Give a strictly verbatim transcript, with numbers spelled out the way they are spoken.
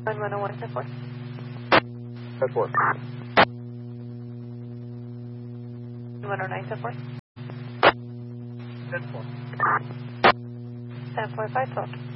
one one oh one, ten four. ten four. one oh nine, ten four. ten four. ten four, five twelve.